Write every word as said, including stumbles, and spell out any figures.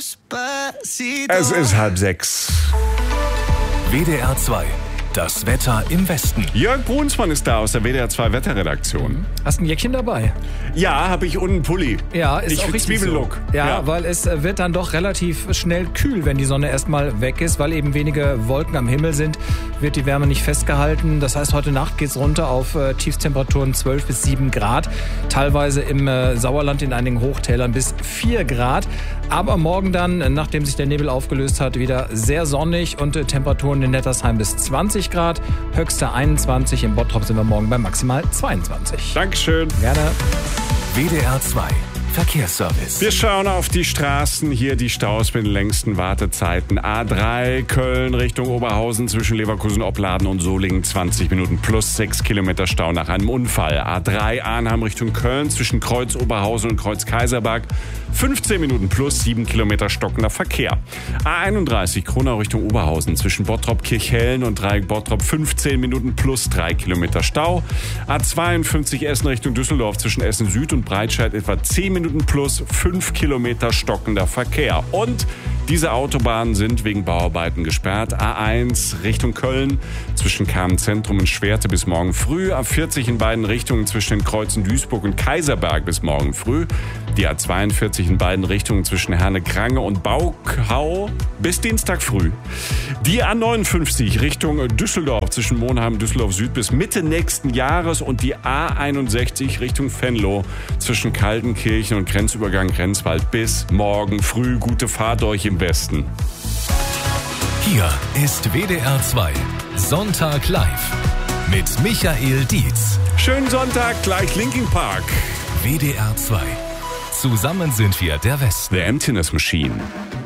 Es ist halb sechs. W D R zwei. Das Wetter im Westen. Jörg Brunsmann ist da aus der W D R zwei Wetterredaktion. Hast ein Jäckchen dabei? Ja, habe ich und einen Pulli. Ja, ist ich auch richtig Zwiebellook. so. Ja, Ja. weil es wird dann doch relativ schnell kühl, wenn die Sonne erstmal weg ist, weil eben wenige Wolken am Himmel sind, wird die Wärme nicht festgehalten. Das heißt, heute Nacht geht's runter auf äh, Tiefstemperaturen zwölf bis sieben Grad. Teilweise im äh, Sauerland in einigen Hochtälern bis vier Grad. Aber morgen dann, äh, nachdem sich der Nebel aufgelöst hat, wieder sehr sonnig und äh, Temperaturen in Nettersheim bis zwanzig Grad. Höchste einundzwanzig. Im Bottrop sind wir morgen bei maximal zweiundzwanzig. Dankeschön. Gerne. W D R zwei. Verkehrsservice. Wir schauen auf die Straßen. Hier die Staus mit den längsten Wartezeiten. A drei Köln Richtung Oberhausen zwischen Leverkusen, Opladen und Solingen zwanzig Minuten plus sechs Kilometer Stau nach einem Unfall. A drei Arnhem Richtung Köln zwischen Kreuz Oberhausen und Kreuz Kaiserberg fünfzehn Minuten plus sieben Kilometer stockender Verkehr. A einunddreißig Kronau Richtung Oberhausen zwischen Bottrop Kirchhellen und Dreieck Bottrop fünfzehn Minuten plus drei Kilometer Stau. A zweiundfünfzig Essen Richtung Düsseldorf zwischen Essen Süd und Breitscheid etwa zehn Minuten plus fünf Kilometer stockender Verkehr. Und diese Autobahnen sind wegen Bauarbeiten gesperrt. A eins Richtung Köln zwischen Kärnten-Zentrum und Schwerte bis morgen früh. A vierzig in beiden Richtungen zwischen den Kreuzen Duisburg und Kaiserberg bis morgen früh. Die A zweiundvierzig in beiden Richtungen zwischen Herne-Krange und Baukau bis Dienstag früh. Die A neunundfünfzig Richtung Düsseldorf zwischen Monheim und Düsseldorf Süd bis Mitte nächsten Jahres und die A einundsechzig Richtung Venlo zwischen Kaltenkirchen und Grenzübergang Grenzwald bis morgen früh. Gute Fahrt euch im Westen. Hier ist W D R zwei. Sonntag live. Mit Michael Dietz. Schönen Sonntag, gleich Linkin Park. W D R zwei. Zusammen sind wir der Westen. The Emptiness Machine.